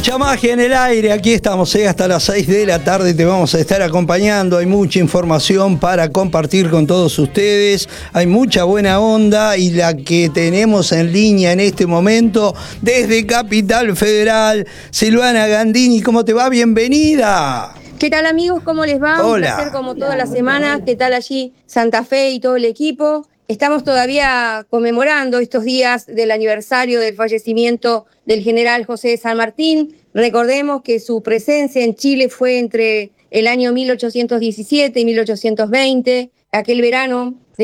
Mucha magia en el aire, aquí estamos hasta las 6 de la tarde, te vamos a estar acompañando, hay mucha información para compartir con todos ustedes, hay mucha buena onda y la que tenemos en línea en este momento desde Capital Federal, Silvana Gandini, ¿cómo te va? Bienvenida. ¿Qué tal, amigos? ¿Cómo les va? Hola. Un placer como todas las semanas. ¿Qué tal allí Santa Fe y todo el equipo? Estamos todavía conmemorando estos días del aniversario del fallecimiento del general José de San Martín. Recordemos que su presencia en Chile fue entre el año 1817 y 1820. Aquel verano de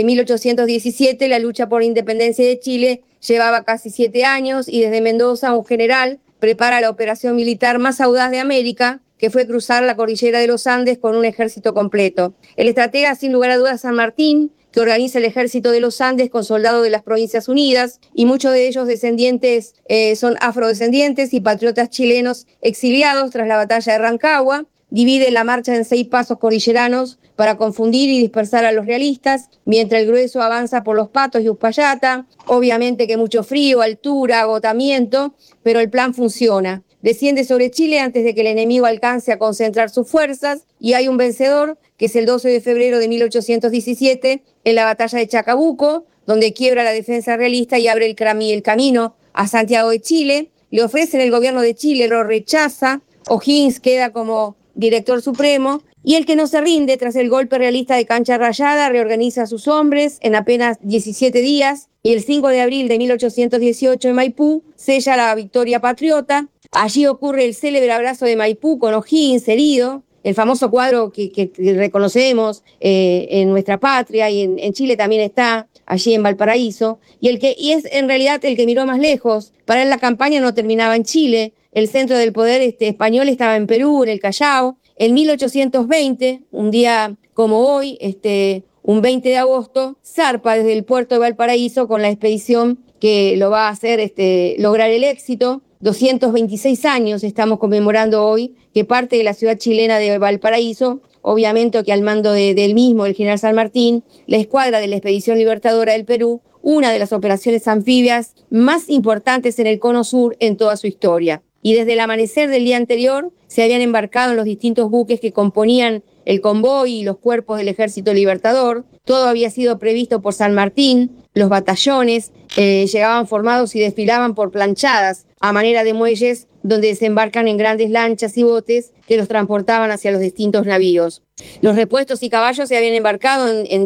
1817, la lucha por la independencia de Chile llevaba casi 7 años y desde Mendoza un general prepara la operación militar más audaz de América, que fue cruzar la cordillera de los Andes con un ejército completo. El estratega, sin lugar a dudas, San Martín, que organiza el ejército de los Andes con soldados de las Provincias Unidas, y muchos de ellos descendientes, son afrodescendientes y patriotas chilenos exiliados tras la batalla de Rancagua. Divide la marcha en 6 pasos cordilleranos para confundir y dispersar a los realistas, mientras el grueso avanza por los Patos y Uspallata. Obviamente que mucho frío, altura, agotamiento, pero el plan funciona. Desciende sobre Chile antes de que el enemigo alcance a concentrar sus fuerzas y hay un vencedor, que es el 12 de febrero de 1817, en la batalla de Chacabuco, donde quiebra la defensa realista y abre el camino a Santiago de Chile. Le ofrecen el gobierno de Chile, lo rechaza. O'Higgins queda como director supremo y el que no se rinde tras el golpe realista de Cancha Rayada reorganiza a sus hombres en apenas 17 días y el 5 de abril de 1818 en Maipú sella la victoria patriota. Allí ocurre el célebre abrazo de Maipú con O'Higgins herido, el famoso cuadro que reconocemos en nuestra patria y en Chile también está, allí en Valparaíso, y es en realidad el que miró más lejos. Para él la campaña no terminaba en Chile, el centro del poder español estaba en Perú, en el Callao. En 1820, un día como hoy, un 20 de agosto, zarpa desde el puerto de Valparaíso con la expedición que lo va a hacer lograr el éxito. 226 años estamos conmemorando hoy que parte de la ciudad chilena de Valparaíso, obviamente que al mando del mismo, el general San Martín, la escuadra de la Expedición Libertadora del Perú, una de las operaciones anfibias más importantes en el Cono Sur en toda su historia. Y desde el amanecer del día anterior se habían embarcado en los distintos buques que componían el convoy y los cuerpos del Ejército Libertador. Todo había sido previsto por San Martín. Los batallones llegaban formados y desfilaban por planchadas a manera de muelles donde desembarcan en grandes lanchas y botes que los transportaban hacia los distintos navíos. Los repuestos y caballos se habían embarcado en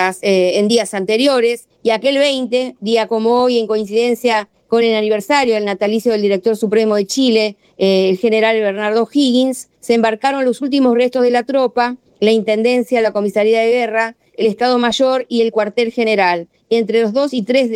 días anteriores y aquel 20, día como hoy, en coincidencia con el aniversario del natalicio del director supremo de Chile, el general Bernardo O'Higgins, se embarcaron los últimos restos de la tropa, la intendencia, la comisaría de guerra, el Estado Mayor y el cuartel general. Entre las 2 y 3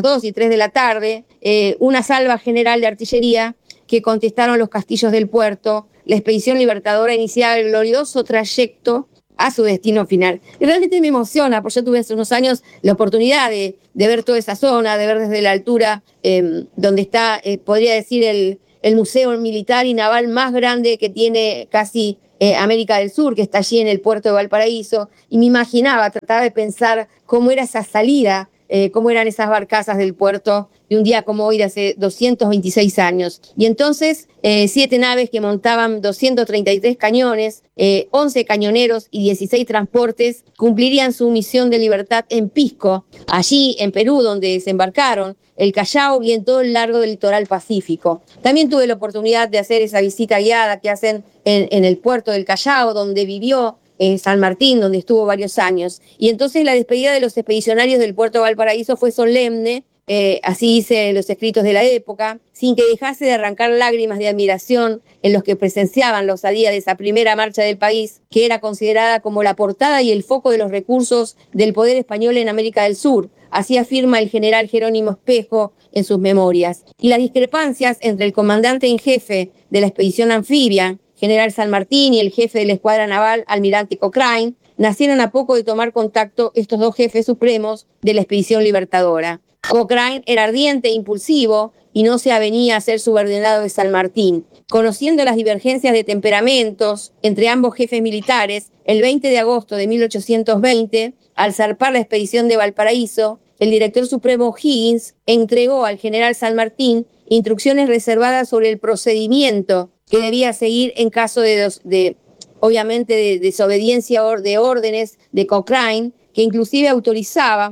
de la tarde, una salva general de artillería que contestaron los castillos del puerto. La expedición libertadora iniciaba el glorioso trayecto a su destino final. Y realmente me emociona, porque yo tuve hace unos años la oportunidad de ver toda esa zona, de ver desde la altura donde está, podría decir, el museo militar y naval más grande que tiene casi América del Sur, que está allí en el puerto de Valparaíso, y me imaginaba, trataba de pensar cómo era esa salida, cómo eran esas barcazas del puerto de un día como hoy de hace 226 años. Y entonces 7 naves que montaban 233 cañones, 11 cañoneros y 16 transportes cumplirían su misión de libertad en Pisco, allí en Perú, donde desembarcaron, el Callao y en todo el largo del litoral pacífico. También tuve la oportunidad de hacer esa visita guiada que hacen en el puerto del Callao, donde vivió San Martín, donde estuvo varios años. Y entonces la despedida de los expedicionarios del puerto de Valparaíso fue solemne, así dice los escritos de la época, sin que dejase de arrancar lágrimas de admiración en los que presenciaban la osadía de esa primera marcha del país, que era considerada como la portada y el foco de los recursos del poder español en América del Sur. Así afirma el general Jerónimo Espejo en sus memorias. Y las discrepancias entre el comandante en jefe de la expedición anfibia, general San Martín, y el jefe de la escuadra naval, almirante Cochrane, nacieron a poco de tomar contacto estos dos jefes supremos de la expedición libertadora. Cochrane era ardiente e impulsivo y no se avenía a ser subordinado de San Martín. Conociendo las divergencias de temperamentos entre ambos jefes militares, el 20 de agosto de 1820, al zarpar la expedición de Valparaíso, el director supremo O'Higgins entregó al general San Martín instrucciones reservadas sobre el procedimiento que debía seguir en caso de desobediencia de órdenes de Cochrane, que inclusive autorizaba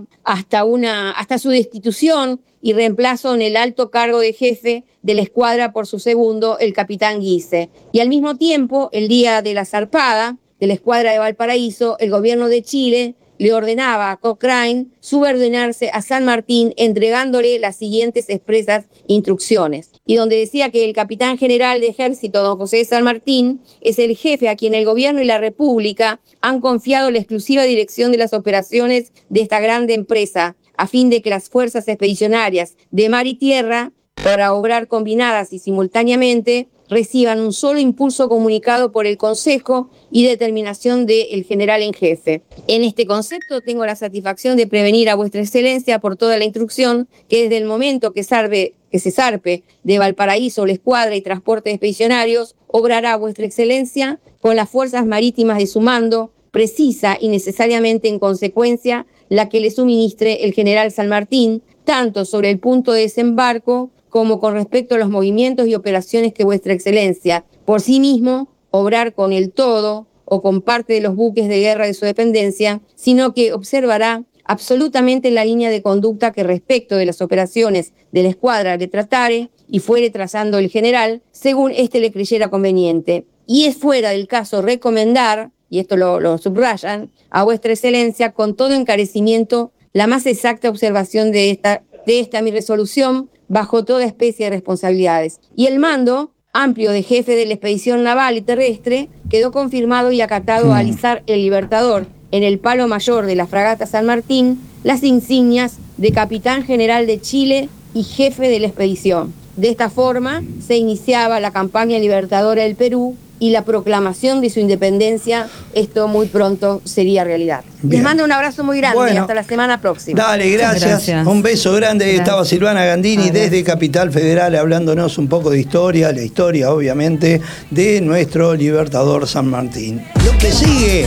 hasta su destitución y reemplazo en el alto cargo de jefe de la escuadra por su segundo, el capitán Guise. Y al mismo tiempo, el día de la zarpada de la escuadra de Valparaíso, el gobierno de Chile le ordenaba a Cochrane subordinarse a San Martín, entregándole las siguientes expresas instrucciones. Y donde decía que el capitán general de ejército, don José de San Martín, es el jefe a quien el gobierno y la República han confiado la exclusiva dirección de las operaciones de esta grande empresa, a fin de que las fuerzas expedicionarias de mar y tierra, para obrar combinadas y simultáneamente, reciban un solo impulso comunicado por el Consejo y determinación del general en jefe. En este concepto tengo la satisfacción de prevenir a vuestra excelencia por toda la instrucción que desde el momento que se zarpe de Valparaíso la escuadra y transporte de expedicionarios, obrará vuestra excelencia con las fuerzas marítimas de su mando, precisa y necesariamente en consecuencia la que le suministre el general San Martín, tanto sobre el punto de desembarco como con respecto a los movimientos y operaciones que vuestra excelencia, por sí mismo, obrar con el todo o con parte de los buques de guerra de su dependencia, sino que observará absolutamente la línea de conducta que respecto de las operaciones de la escuadra le tratare y fuere trazando el general, según éste le creyera conveniente. Y es fuera del caso recomendar, y esto lo subrayan, a vuestra excelencia con todo encarecimiento la más exacta observación de esta mi resolución, bajo toda especie de responsabilidades. Y el mando amplio de jefe de la expedición naval y terrestre quedó confirmado y acatado a alisar el Libertador en el palo mayor de la fragata San Martín las insignias de capitán general de Chile y jefe de la expedición. De esta forma se iniciaba la campaña libertadora del Perú y la proclamación de su independencia, esto muy pronto sería realidad. Bien. Les mando un abrazo muy grande y hasta la semana próxima. Dale, gracias. Un beso grande. Gracias. Estaba Silvana Gandini desde Capital Federal hablándonos un poco de historia, la historia obviamente de nuestro libertador San Martín. Lo que sigue.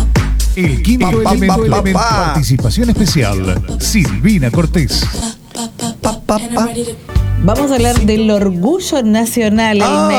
El quinto elemento, participación especial, Silvina Cortés. Vamos a hablar del orgullo nacional,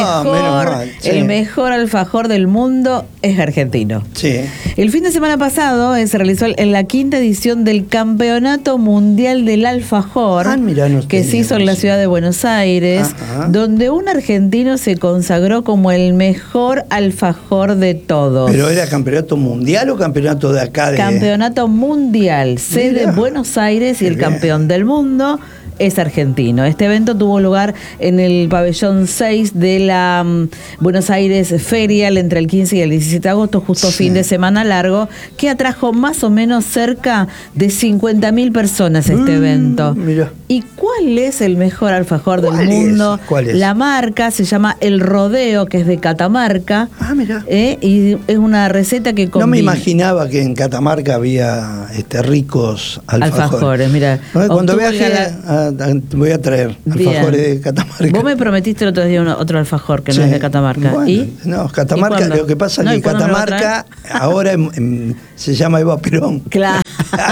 el mejor alfajor del mundo es argentino. Sí. El fin de semana pasado se realizó en la quinta edición del Campeonato Mundial del Alfajor, que se hizo en la ciudad de Buenos Aires, donde un argentino se consagró como el mejor alfajor de todos. ¿Pero era campeonato mundial o campeonato de acá? Campeonato mundial, sede Buenos Aires, y el campeón del mundo es argentino. Este evento tuvo lugar en el pabellón 6 de la Buenos Aires Ferial entre el 15 y el 17 de agosto, justo fin de semana largo, que atrajo más o menos cerca de 50.000 personas a este evento. Mira. ¿Y cuál es el mejor alfajor del mundo? ¿Cuál es? La marca se llama El Rodeo, que es de Catamarca. Mira. Y es una receta que combina. No me imaginaba que en Catamarca había ricos alfajores. Mira. Cuando viaje voy a traer alfajores de Catamarca. Vos me prometiste el otro día otro alfajor que no es de Catamarca. Bueno, ¿Y? No, Catamarca, lo que pasa es que Catamarca ahora se llama Eva Perón. Claro.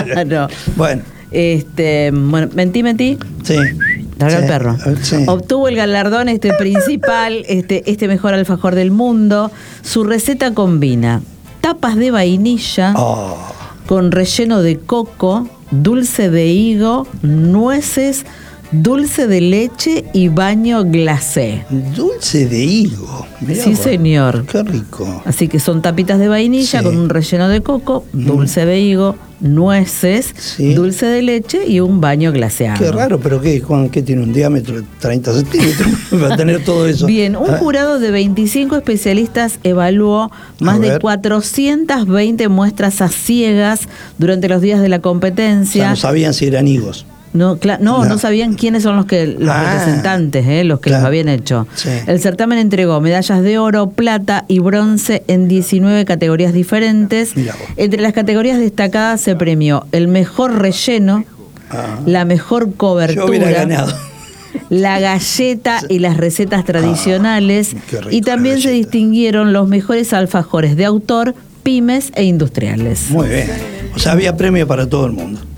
Bueno. Bueno, mentí. Sí. Larga el perro. Sí. Obtuvo el galardón principal, este mejor alfajor del mundo. Su receta combina tapas de vainilla con relleno de coco, dulce de higo, nueces, dulce de leche y baño glacé. Dulce de higo. Mirá sí, señor. Qué rico. Así que son tapitas de vainilla con un relleno de coco, dulce de higo, nueces, dulce de leche y un baño glaseado. Qué raro, pero ¿qué tiene un diámetro de 30 centímetros para tener todo eso? Bien, un jurado de 25 especialistas evaluó más de 420 muestras a ciegas durante los días de la competencia. O sea, no sabían si eran higos. No sabían quiénes son los representantes, los que los habían hecho. Sí. El certamen entregó medallas de oro, plata y bronce en 19 categorías diferentes. Entre las categorías destacadas se premió el mejor relleno, la mejor cobertura. Yo hubiera ganado. La galleta y las recetas tradicionales. Y también se distinguieron los mejores alfajores de autor, pymes e industriales. Muy bien. O sea, había premio para todo el mundo.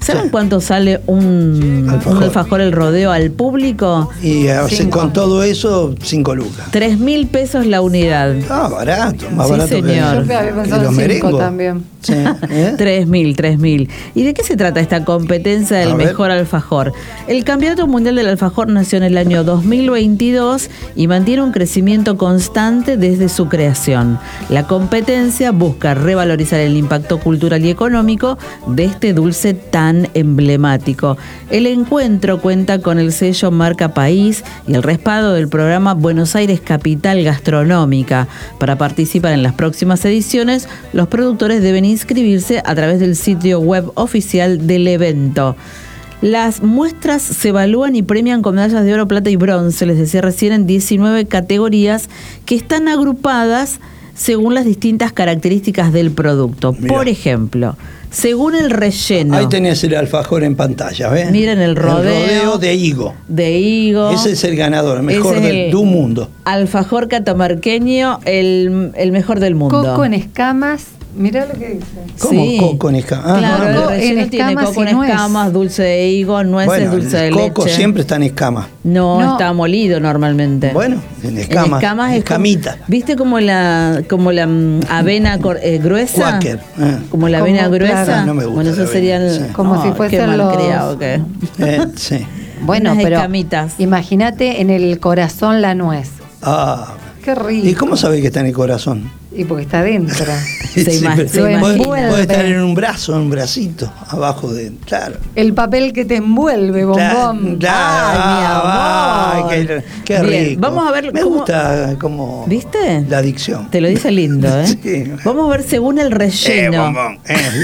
¿Saben cuánto sale un alfajor el rodeo al público? Y con todo eso, 5 lucas. 3.000 pesos la unidad. Ah, barato, más Sí, barato señor. Yo había pensado los en 5 merengos. también. Sí, ¿eh? 3.000. ¿Y de qué se trata esta competencia del A ver. mejor alfajor? El Campeonato Mundial del Alfajor nació en el año 2022 y mantiene un crecimiento constante desde su creación. La competencia busca revalorizar el impacto cultural y económico de este dulce tan emblemático. El encuentro cuenta con el sello Marca País y el respaldo del programa Buenos Aires Capital Gastronómica. Para participar en las próximas ediciones, los productores deben inscribirse a través del sitio web oficial del evento. Las muestras se evalúan y premian con medallas de oro, plata y bronce, les decía recién, en 19 categorías que están agrupadas según las distintas características del producto. Mirá. Por ejemplo, según el relleno. Ahí tenés el alfajor en pantalla, ¿ves? Miren el rodeo. El rodeo de higo. De higo. Ese es el ganador, el mejor Ese es el del mundo. Alfajor catamarqueño, el mejor del mundo. Coco en escamas. Mirá lo que dice. ¿Cómo Sí. coco en escamas? Claro, el Coco relleno en tiene escamas coco y en nuez. escamas, dulce de higo, nueces, Bueno, dulce de el coco leche. siempre está en escamas. No, No. está molido normalmente. Bueno, en escamas. En escamas es escamita. ¿Viste como la avena gruesa? Quaker. Como la Como, avena gruesa. claro. No me gusta Bueno, la eso avena, serían sí. Como si qué fuesen los- malcriado que. Sí. Bueno, Unas pero escamitas. imagínate en el corazón la nuez. Ah. Qué rico. ¿Y cómo sabés que está en el corazón? Y porque está dentro. Se Sí, ima- pero se puede, imagina. puede estar en un brazo, en un bracito, abajo de. Claro. El papel que te envuelve, bombón. Claro. Ay, mi amor. Qué Bien, rico. vamos a ver Me cómo- gusta como. ¿Viste? La adicción. Te lo dice lindo, ¿eh? Sí. Vamos a ver según el relleno. Bombón.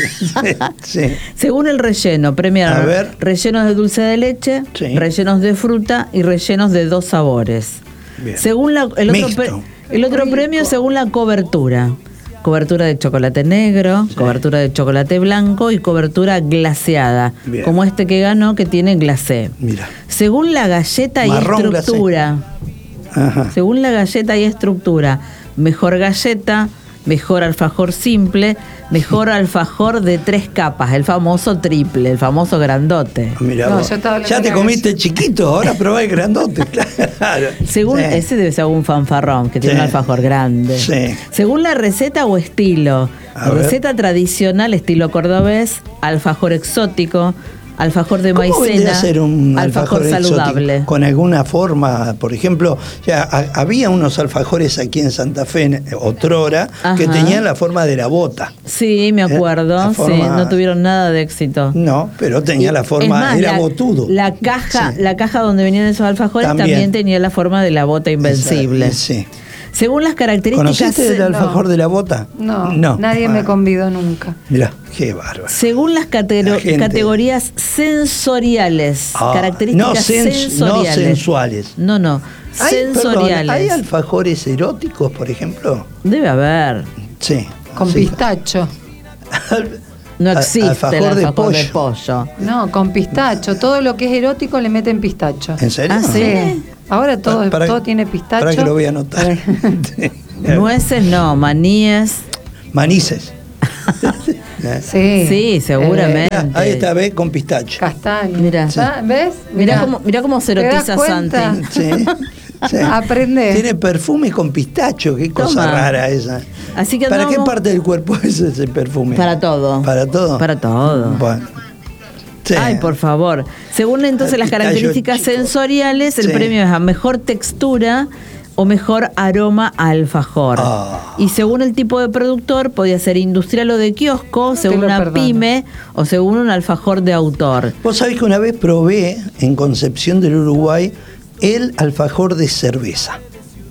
Sí. Según el relleno, A premiaron ver. rellenos de dulce de leche, Sí. rellenos de fruta y rellenos de 2 sabores. Bien. Según Mixto. el otro Rico. premio, según la cobertura. Cobertura de chocolate negro, cobertura de chocolate blanco y cobertura glaseada. Bien. Como este que ganó, que tiene glacé. Mira. Según la galleta y Marrón glacé. estructura. Ajá. Según la galleta y estructura, mejor galleta, mejor alfajor simple, mejor alfajor de 3 capas, el famoso triple, el famoso grandote. Mira, No, vos. yo estaba hablando Ya de te la comiste el chiquito, ahora probá el grandote. Claro. Según Sí. ese debe ser algún fanfarrón que tiene Sí. un alfajor grande. Sí. Según la receta o estilo, A ver. receta tradicional estilo cordobés, alfajor exótico, alfajor de ¿Cómo vendría maicena, a ser un alfajor saludable. exótico? Con alguna forma, por ejemplo, ya había unos alfajores aquí en Santa Fe, otrora, que Ajá. tenían la forma de la bota. Sí, me acuerdo, La sí, forma- no tuvieron nada de éxito. No, pero tenía la Es forma, más, era botudo. La caja, Sí. la caja donde venían esos alfajores También. también tenía la forma de la bota invencible. Sí. Según las características, ¿Conociste el alfajor de la bota? No, No. nadie me convidó nunca. Mirá, qué bárbaro. según las La gente- categorías sensoriales, Ah, características no sensoriales. no sensuales. No, sensoriales. Perdón, ¿hay alfajores eróticos, por ejemplo? Debe haber. Sí. Con sí. pistacho. No existe el alfajor de alfajor de pollo. pollo. No, con pistacho. Todo lo que es erótico le meten pistacho. ¿En serio? Ah, sí. Ahora todo, Para- todo tiene pistacho. Para que lo voy a anotar. Nueces no, maníes. Manices. Sí. Sí, seguramente. Ahí está, ve, con pistacho. Castaño. Mira. Ah, ¿ves? Mirá cómo se ¿Te das erotiza cuenta? Santi. Sí. Sí. Aprende. Tiene perfume con pistacho, qué cosa Toma. rara esa. Así que ¿Para qué andamos- parte del cuerpo es ese perfume? Para todo. ¿Para todo? Para todo. Bueno. Sí. Ay, por favor. Según entonces El las pistacho características chico. sensoriales, el Sí. premio es a mejor textura o mejor aroma a alfajor. Ah. Y según el tipo de productor, podía ser industrial o de kiosco, según lo una perdono. pyme o según un alfajor de autor. Vos sabés que una vez probé en Concepción del Uruguay el alfajor de cerveza.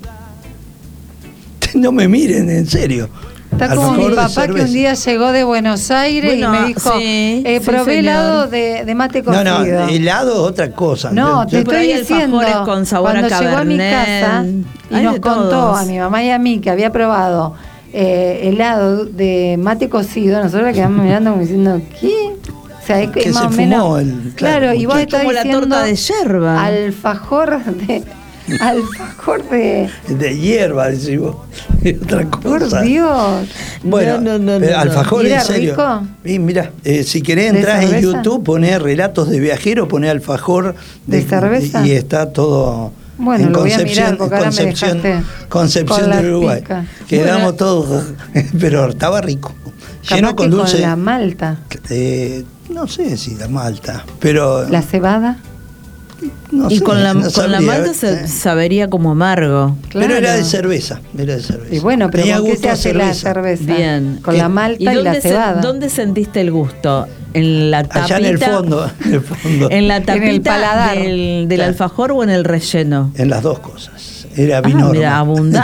No me miren, en serio. Está como Alfajor mi de papá que un cerveza. día llegó de Buenos Aires Bueno, y me dijo, sí, sí, probé señor. helado de mate No, cocido. no, helado es otra cosa. No, te Pero estoy hay diciendo, alfajores con sabor a cuando llegó a mi Cabernet. casa y Hay nos de contó todos. a mi mamá y a mí que había probado helado de mate cocido, nosotros quedamos mirando como diciendo, ¿qué? O sea, es Que más se o menos. fumó el- claro, y vos muchacho. estás Como la diciendo torta de yerba. alfajor de De hierba, decís vos. otra cosa. Por Dios. Bueno, No. alfajor, ¿Y era en serio. rico? Y mira, si querés ¿De entrar en cerveza? YouTube, ponés relatos de viajero, ponés alfajor ¿De cerveza? y está todo. Bueno, en lo voy a mirar, porque ahora me dejaste Concepción con la del Uruguay. pica. Quedamos Bueno. todos, pero estaba rico. Capaz Lleno que con dulce. con la malta. No sé si la malta, pero La cebada. no Y sé, con la no sabría, malta sabería como amargo. Pero era de Claro. cerveza, Y bueno, pero Tenía ¿con qué gusto se a hace la cerveza? Bien. Con la malta y la dónde cebada. ¿Dónde sentiste el gusto? En la tapita. Allá en el fondo, en el fondo. En la tapita el paladar. del Claro. alfajor o en el relleno. En las dos cosas. Era vino. Mira,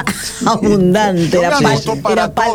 abundante. Era Sí, pal, sí. era pal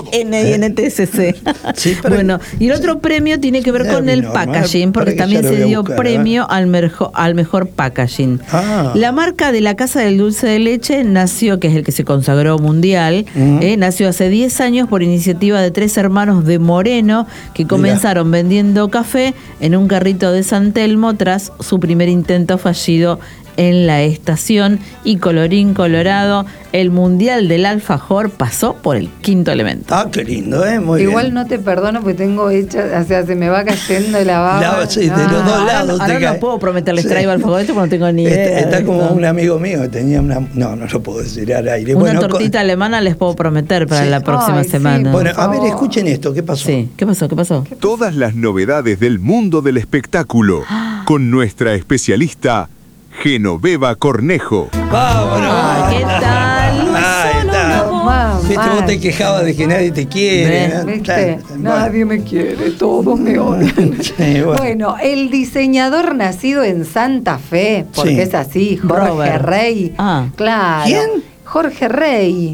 NINTSC. Sí, pero- Bueno, y el otro premio tiene que ver Era con el Vinorma, packaging, porque para que también ya lo se voy a dio buscar, premio al mejor packaging. Ah. La marca de la Casa del Dulce de Leche nació, que es el que se consagró mundial, nació hace 10 años por iniciativa de 3 hermanos de Moreno que comenzaron vendiendo café en un carrito de San Telmo tras su primer intento fallido en la estación, y colorín colorado, el Mundial del Alfajor pasó por el quinto elemento. Ah, qué lindo, muy Igual bien. no te perdono porque tengo hecha, o sea, se me va cayendo la baba. Sí, de los dos lados. Ahora te no cae. puedo prometerles Sí. traigo alfajor porque no tengo ni idea. Está de como esto. un amigo mío que tenía una. No lo puedo decir al aire. Una Bueno, tortita alemana les puedo prometer para Sí. la próxima Ay, sí, semana. Bueno, a ver, favor. escuchen esto, ¿qué pasó? Sí, ¿qué pasó? Todas las novedades del mundo del espectáculo con nuestra especialista Genoveva Cornejo. Vámonos. Ay, ¿qué tal? Ahí Solo está. una voz. Mamá. Viste, vos te quejabas de que nadie te quiere. ¿no? ¿Viste? Claro, Nadie me quiere, todos me odian. Sí, bueno. Bueno, el diseñador nacido en Santa Fe, porque Sí. es así, Jorge Robert. Rey. Ah. Claro. ¿Quién? Jorge Rey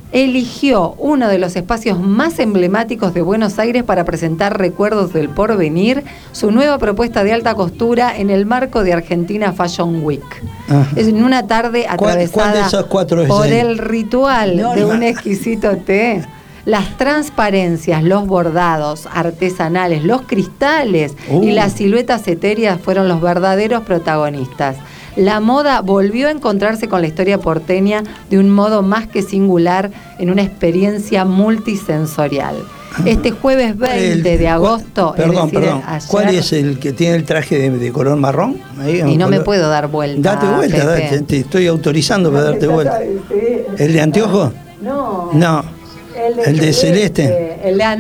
eligió uno de los espacios más emblemáticos de Buenos Aires para presentar Recuerdos del Porvenir, su nueva propuesta de alta costura en el marco de Argentina Fashion Week. Ajá. Es en una tarde ¿Cuál de atravesada esos cuatro es por él? el ritual No, de no. un exquisito té. Las transparencias, los bordados artesanales, los cristales y las siluetas etéreas fueron los verdaderos protagonistas. La moda volvió a encontrarse con la historia porteña de un modo más que singular en una experiencia multisensorial. Este jueves 20 de agosto, Perdón, es decir, ayer, ¿Cuál es el que tiene el traje de color marrón? Ahí, y no me color- puedo dar vuelta. Date vuelta, Pepe. te estoy autorizando para darte vuelta. ¿El de anteojos? No. No. ¿El de celeste?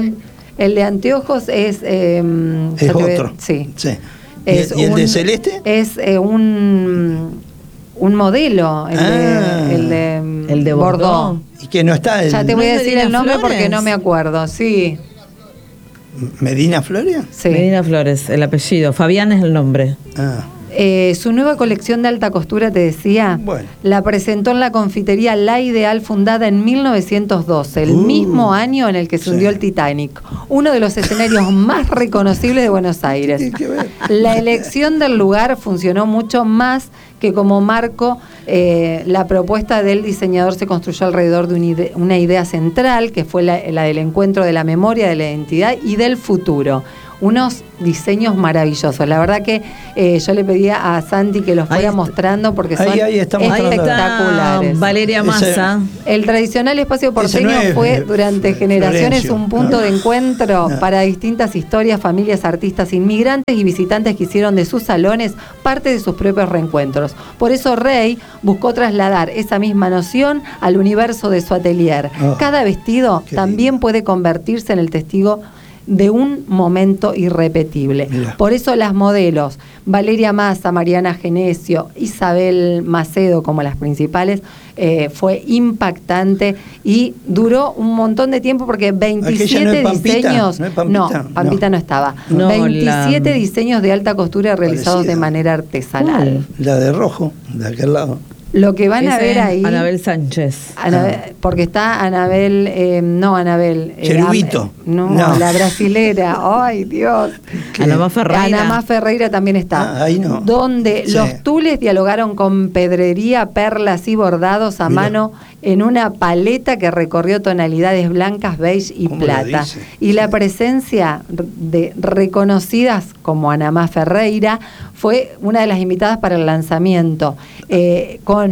El de anteojos es... Es otro. Sí. ¿Y el de celeste? Es un modelo, el de Bordeaux. Y que no está el Ya te voy a ¿No es decir Medina el nombre porque Flores? no me acuerdo. Sí, Medina Floria. sí. Medina Flores, el apellido. Fabián es el nombre. Ah. Su nueva colección de alta costura, te decía, Bueno. la presentó en la confitería La Ideal, fundada en 1912, el mismo año en el que se hundió el Titanic, uno de los escenarios más reconocibles de Buenos Aires. Tiene que ver. La elección del lugar funcionó mucho más que como marco. La propuesta del diseñador se construyó alrededor de una idea central, que fue la del encuentro de la memoria, de la identidad y del futuro. Unos diseños maravillosos. La verdad que yo le pedía a Santi que los fuera Ahí- mostrando porque son ahí está mostrando. espectaculares. Valeria Ese- Massa. El tradicional espacio Ese porteño no es, fue durante generaciones Florencio. un punto de encuentro No. para distintas historias, familias, artistas, inmigrantes y visitantes que hicieron de sus salones parte de sus propios reencuentros. Por eso Rey buscó trasladar esa misma noción al universo de su atelier. Oh, Cada vestido qué también puede convertirse en el testigo de un momento irrepetible. Mirá. Por eso las modelos, Valeria Massa, Mariana Genesio, Isabel Macedo como las principales, fue impactante y duró un montón de tiempo porque 27 Aquella no es Pampita, diseños, ¿no es Pampita? Pampita no estaba, No, 27 la- diseños de alta costura realizados Parecida. de manera artesanal. La de rojo, de aquel lado. Lo que van a Ese ver es ahí... Anabel Sánchez. Porque está Anabel, no Anabel. Cherubito. No, No. la brasilera. Ay, Dios. Anamá Ferreira. Anamá Ferreira también está. Ah, ahí no. Donde Sí. los tules dialogaron con pedrería, perlas y bordados a Mira. mano en una paleta que recorrió tonalidades blancas, beige y ¿Cómo lo plata. dice? Y la presencia de reconocidas como Anamá Ferreira fue una de las invitadas para el lanzamiento, con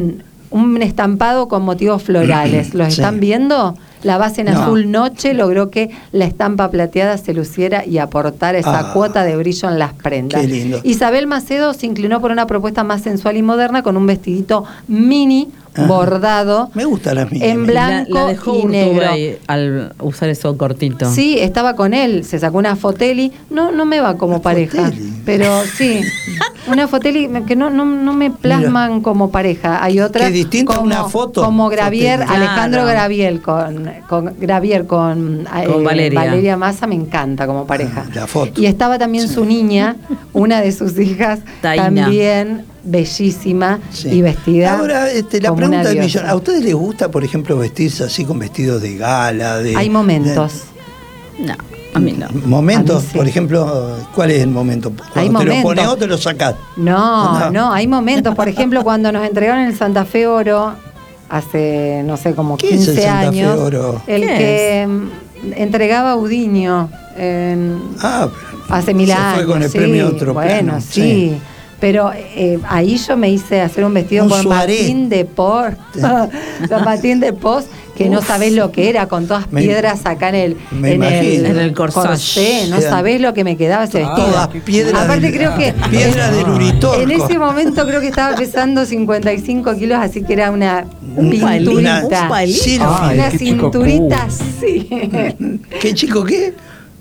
un estampado con motivos florales. ¿Los Sí. están viendo? La base en No. azul noche logró que la estampa plateada se luciera y aportara esa cuota de brillo en las prendas. Qué lindo. Isabel Macedo se inclinó por una propuesta más sensual y moderna con un vestidito mini bordado Me gustan las mías. en blanco La dejó y negro. Urtubey al usar eso cortito. Sí, estaba con él, se sacó una Fotelli, no me va como Una pareja, Fotelli. pero sí, una Fotelli que no me plasman como pareja. Hay otra Qué distinto a una foto. como Gravier, Fotelli. Alejandro Claro. Gravier con Valeria. Massa, me encanta como pareja. La foto. Y estaba también su niña, una de sus hijas, Taina. también bellísima Sí. y vestida. Ahora, la como pregunta una del diosa. millón. ¿A ustedes les gusta, por ejemplo, vestirse así con vestidos de gala? Hay momentos. No, a mí no. ¿Momentos? A mí sí. Por ejemplo, ¿cuál es el momento? Hay ¿Cuando te lo momentos. pones o te lo sacás? No, hay momentos. Por ejemplo, cuando nos entregaron el Santa Fe Oro, hace, no sé, como ¿Qué es el 15 Santa Fe años, Oro? el ¿Qué que entregaba Udiño Ah, hace 1000 se años. fue con el sí, premio a otro bueno, plano, sí. Pero ahí yo me hice hacer un vestido Un con soirée. patín de post, con patín de post, que no sabés lo que era, con todas Me- piedras acá en imagino. En el corsage. no Quedan sabés lo que me quedaba ese vestido. Todas piedras Aparte del- creo que piedras del Uritorco. en ese momento creo que estaba pesando 55 kilos, así que era una Un palito, pinturita. un palito. Sí, no, Una qué chico cinturita así. ¿Qué chico qué?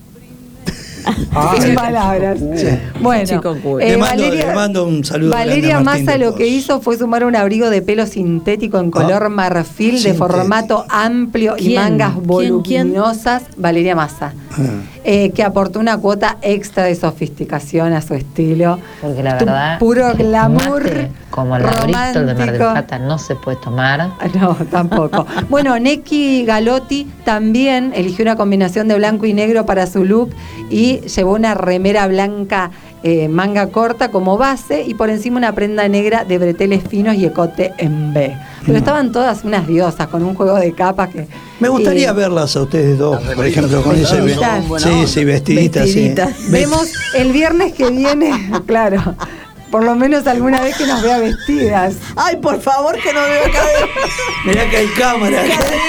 Sin palabras. Bueno, Chico cool. Le mando un saludo Valeria grande a Martín Massa de lo Pos. que hizo fue sumar un abrigo de pelo sintético en color marfil de sintético. formato amplio y ¿Quién? mangas ¿Quién? voluminosas. Valeria Massa. Que aportó una cuota extra de sofisticación a su estilo. Porque la verdad, Puro glamour. mate como la Bristol de Mar del romántico. Plata no se puede tomar. No, tampoco. Bueno, Neki Galotti también eligió una combinación de blanco y negro para su look y llevó una remera blanca manga corta como base y por encima una prenda negra de breteles finos y escote en B. Pero estaban todas unas diosas con un juego de capas que... Me gustaría verlas a ustedes dos, por ejemplo, con ese Vestiditas. sí, vestiditas, Vestiditas. sí. Vemos el viernes que viene, claro, por lo menos alguna vez que nos vea vestidas. Ay, por favor, que no veo acá. Mirá que hay cámara.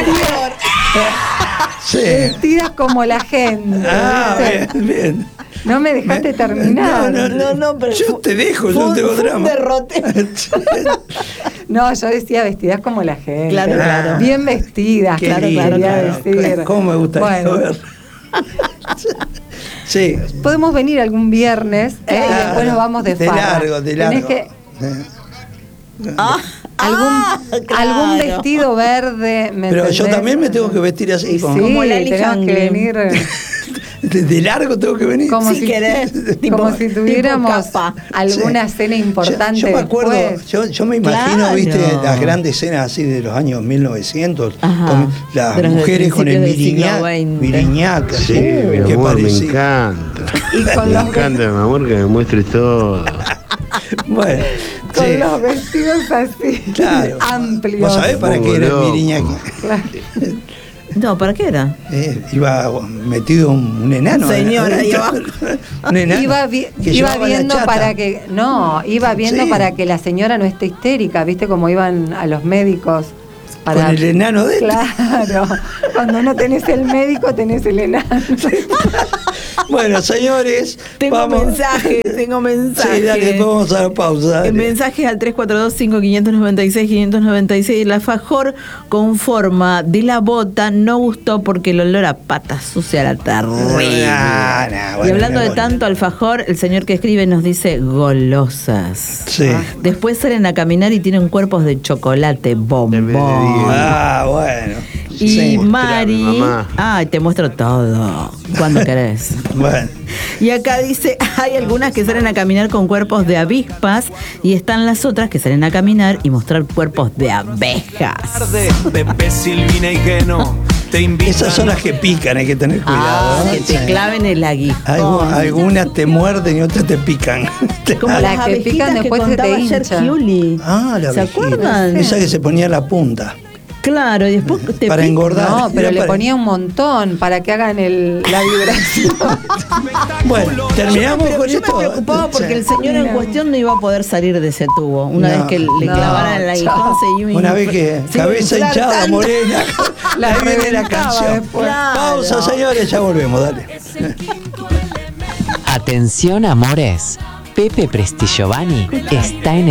Sí. Vestidas como la gente. Ah, ¿viste? bien. No me dejaste terminar. No, pero yo te dejo, yo no tengo fue un drama. derrote. No, yo decía vestidas como la gente. Claro, claro. Bien vestidas, Qué claro, lindo, quería claro. decir. ¿Cómo me gustaría Bueno, ver? Sí. podemos venir algún viernes y después nos vamos de farra. largo, de Tenés largo. que- Ah, algún vestido verde. ¿me Pero yo entendés? también me tengo que vestir así. Y sí, como Lali tenemos que Hanglin. venir De largo tengo que venir. como Si si, querés, como tipo- si tuviéramos tipo capa. alguna cena importante. Yo me acuerdo, después. yo me imagino, Claro. viste, las grandes escenas así de los años 1900, Ajá. con las De los mujeres con el principios del siglo XX. miriñaca, Sí, mi que amor, me parecía. encanta. Y con Me los encanta, mi amor, que me muestres todo. Bueno, Con sí, los vestidos así, claro. amplios. ¿Vos sabés para qué era el Loco. miriñaca? Claro. No, ¿para qué era? Iba metido un enano. Señora, ahí adentro. abajo. Un enano. Iba que iba llevaba la viendo chata. para que iba viendo Sí. para que la señora no esté histérica, ¿viste cómo iban a los médicos? Para... Con el enano de Claro, cuando no tenés el médico tenés el enano. Bueno, señores, Tengo vamos. mensajes. Sí, dale, vamos a la pausa. dale. Mensajes al 342-5596-596. El alfajor con forma de la bota no gustó porque el olor a pata sucia era terrible. Ah, nah, Y bueno, hablando de bueno. tanto alfajor, el señor que escribe nos dice golosas. Sí. Después salen a caminar y tienen cuerpos de chocolate, bombón. Ah, bueno. Y Sí. Mari, mamá. ay, te muestro todo cuando querés. Bueno. Y acá dice, hay algunas que salen a caminar con cuerpos de avispas y están las otras que salen a caminar y mostrar cuerpos de abejas. Pepe, Silvina y Geno te invitan. Esas son las que pican, hay que tener cuidado. ¿no? Que te claven el aguijón. Algunas te muerden y otras te pican. Como Las las que abejitas pican que después se te contaba ayer hincha. Giuli. Ah, la ¿Se abejita. acuerdan? Esa que se ponía en la punta. Claro, y después te para engordar. No, pero Era le para- ponía un montón para que hagan la vibración. Bueno, terminamos Pero con yo esto. me preocupaba porque Sí. el señor en cuestión no iba a poder salir de ese tubo. Una No, vez que le no, clavaran la chao. aguijón, se iba Una vez que se iba a cabeza inflar hinchada, tanto. morena, La ahí viene la reventaba canción. después. Claro. Pausa, señores, ya volvemos, dale. Atención, amores. Pepe Prestigiovanni está en el